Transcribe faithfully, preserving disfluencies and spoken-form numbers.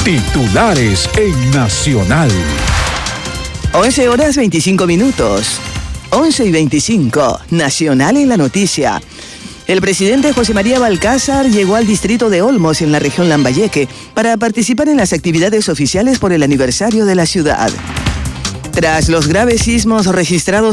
Titulares en Nacional. once horas veinticinco minutos. once y veinticinco. Nacional en la noticia. El presidente José María Balcázar llegó al distrito de Olmos, en la región Lambayeque, para participar en las actividades oficiales por el aniversario de la ciudad. Tras los graves sismos registrados